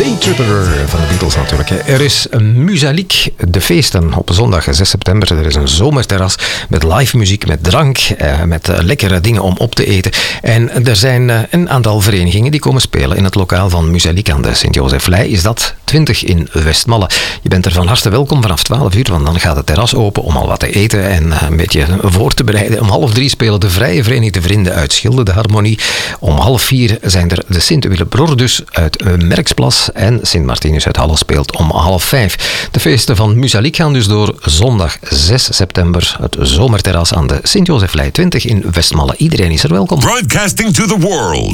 Daytripper van de Beatles natuurlijk. Er is een Musaliek, de feesten op zondag 6 september. Er is een zomerterras met live muziek, met drank, met lekkere dingen om op te eten. En er zijn een aantal verenigingen die komen spelen in het lokaal van Musaliek aan de Sint-Joseflei. Is dat 20 in Westmalle. Je bent er van harte welkom vanaf 12 uur, want dan gaat het terras open om al wat te eten en een beetje voor te bereiden. Om 2:30 spelen de Vrije Verenigde Vrienden uit Schilde de Harmonie. Om 3:30 zijn er de Sint-Willebrordus uit Merksplas en Sint-Martinus uit Halle speelt om 4:30. De feesten van Musaliek gaan dus door zondag 6 september. Het zomerterras aan de Sint-Joseflei 20 in Westmalle. Iedereen is er welkom. Broadcasting to the world.